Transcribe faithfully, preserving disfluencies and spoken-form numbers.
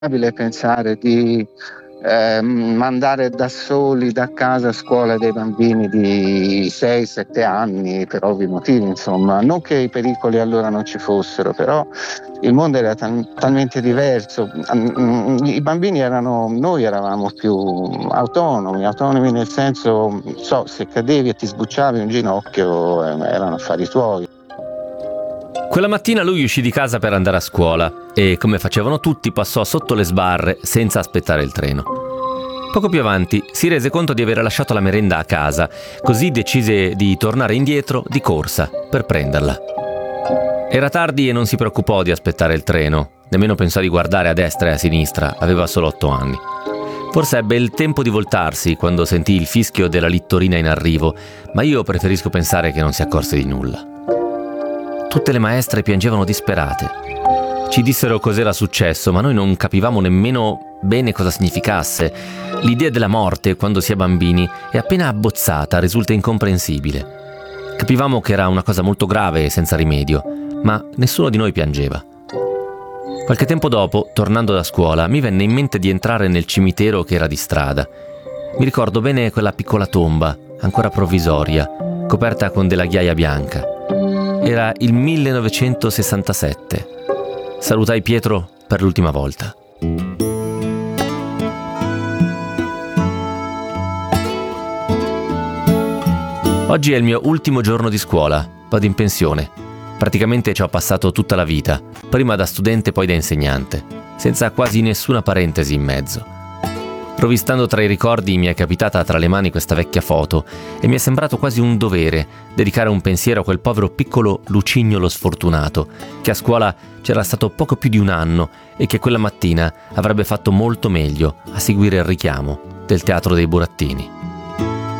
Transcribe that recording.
pensare di eh, mandare da soli da casa a scuola dei bambini di sei sette anni per ovvi motivi, insomma, non che i pericoli allora non ci fossero, però il mondo era tal- talmente diverso. I bambini erano, noi eravamo più autonomi, autonomi nel senso, so, se cadevi e ti sbucciavi un ginocchio eh, erano affari tuoi. Quella mattina lui uscì di casa per andare a scuola e, come facevano tutti, passò sotto le sbarre senza aspettare il treno. Poco più avanti si rese conto di aver lasciato la merenda a casa, così decise di tornare indietro di corsa per prenderla. Era tardi e non si preoccupò di aspettare il treno, nemmeno pensò di guardare a destra e a sinistra, aveva solo otto anni. Forse ebbe il tempo di voltarsi quando sentì il fischio della littorina in arrivo, ma io preferisco pensare che non si accorse di nulla. Tutte le maestre piangevano disperate. Ci dissero cos'era successo, ma noi non capivamo nemmeno bene cosa significasse. L'idea della morte, quando si è bambini, è appena abbozzata, risulta incomprensibile. Capivamo che era una cosa molto grave e senza rimedio, ma nessuno di noi piangeva. Qualche tempo dopo, tornando da scuola, mi venne in mente di entrare nel cimitero che era di strada. Mi ricordo bene quella piccola tomba, ancora provvisoria, coperta con della ghiaia bianca. Era il millenovecentosessantasette. Salutai Pietro per l'ultima volta. Oggi è il mio ultimo giorno di scuola, vado in pensione. Praticamente ci ho passato tutta la vita, prima da studente poi da insegnante, senza quasi nessuna parentesi in mezzo. Rovistando tra i ricordi mi è capitata tra le mani questa vecchia foto e mi è sembrato quasi un dovere dedicare un pensiero a quel povero piccolo lucignolo sfortunato che a scuola c'era stato poco più di un anno e che quella mattina avrebbe fatto molto meglio a seguire il richiamo del teatro dei burattini.